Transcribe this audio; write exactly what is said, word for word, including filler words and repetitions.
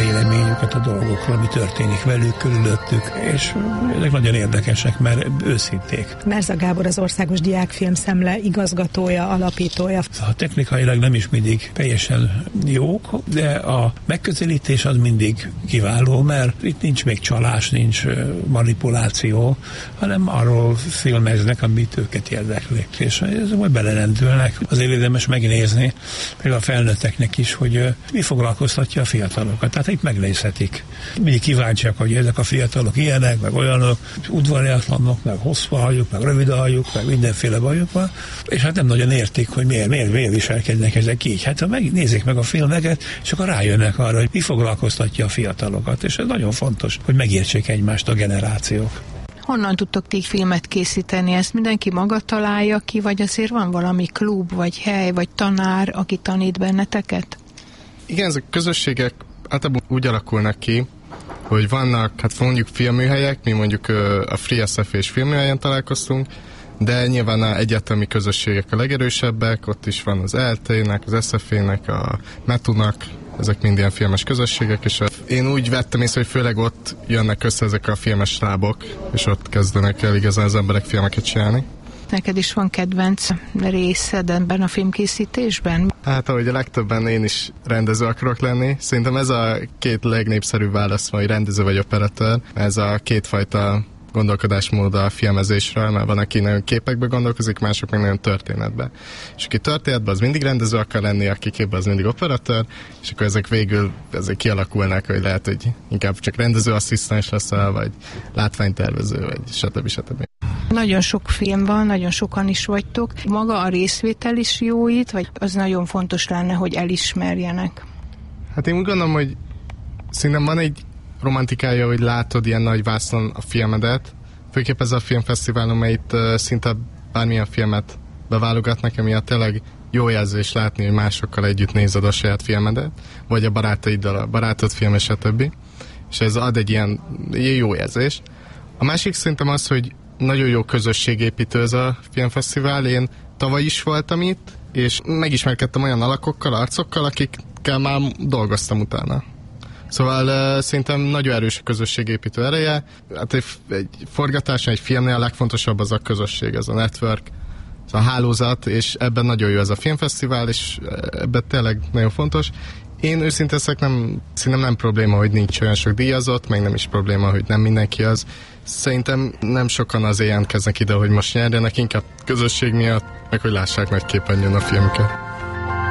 véleményüket a dolgokról, mi történik velük, körülöttük, és ezek nagyon érdekesek, mert őszinték. Merza Gábor az Országos Diákfilmszemle igazgatója, alapítója. A technikailag nem is mindig teljesen jók, de a megközelítés az mindig kiváló, mert itt nincs még csalás, nincs manipuláció, hanem arról filmeznek, amit őket érdekli. És ez majd belerendülnek. Azért érdemes megnézni, például a felnőtteknek is, hogy mi foglalkoztatja a fiatalokat. Tehát itt megnézhetik. Mindig kíváncsiak, hogy ezek a fiatalok ilyenek, meg olyanok, udvariatlanok, meg hosszú hajuk, meg rövid hajuk, meg mindenféle bajuk van, és hát nem nagyon értik, hogy miért, miért, miért viselkednek ezek így. Hát ha megnézik meg a filmeket, és akkor rájönnek arra, hogy mi foglalkoztatja a fiatalokat, és ez nagyon fontos, hogy megértsék egymást a generációk. Honnan tudtok ti filmet készíteni? Ezt mindenki maga találja ki, vagy azért van valami klub, vagy hely, vagy tanár, aki tanít benneteket? Igen, ezek közösségek általában úgy alakulnak ki, hogy vannak, hát mondjuk filmműhelyek, mi mondjuk a Free es ef és filmműhelyen találkoztunk, de nyilván a egyetemi közösségek a legerősebbek, ott is van az é el té-nek, az es ef é-nek, a metunak, ezek mind ilyen filmes közösségek, és én úgy vettem észre, hogy főleg ott jönnek össze ezek a filmes stábok, és ott kezdenek el igazán az emberek filmeket csinálni. Neked is van kedvenc részed ebben a filmkészítésben? Hát ahogy a legtöbben én is rendező akarok lenni. Szerintem ez a két legnépszerűbb válasz, hogy rendező vagy operatőr. Ez a kétfajta gondolkodásmód a filmezésről, mert van, aki nagyon képekbe gondolkozik, mások meg nagyon történetbe. És aki történetben, az mindig rendező akar lenni, aki képben, az mindig operatőr, és akkor ezek végül ezek kialakulnak, hogy lehet, hogy inkább csak rendezőasszisztens leszel, vagy látványtervező, vagy stb. stb. Nagyon sok film van, nagyon sokan is vagytok. Maga a részvétel is jó itt, vagy az nagyon fontos lenne, hogy elismerjenek? Hát én úgy gondolom, hogy szerintem van egy romantikája, hogy látod ilyen nagy vászon a filmedet. Főképp ez a filmfesztivál, amelyet uh, szinte bármilyen filmet beválogatnak, emiatt tényleg jó jelzés látni, hogy másokkal együtt nézed a saját filmedet, vagy a barátaiddal, a barátod film, és a többi. És ez ad egy ilyen jó jelzés. A másik szerintem az, hogy nagyon jó közösségépítő ez a filmfesztivál. Én tavaly is voltam itt, és megismerkedtem olyan alakokkal, arcokkal, akikkel már dolgoztam utána. Szóval uh, szerintem nagyon erős a közösségépítő ereje. Hát egy, egy forgatáson, egy filmnél a legfontosabb az a közösség, ez a network, ez a hálózat, és ebben nagyon jó ez a filmfesztivál, és ebben tényleg nagyon fontos. Én őszintén szek nem, szerintem nem probléma, hogy nincs olyan sok díjazott, meg nem is probléma, hogy nem mindenki az. Szerintem nem sokan azért jelentkeznek ide, hogy most nyerjenek, inkább közösség miatt, meg hogy lássák nagy képernyőn a filmüket.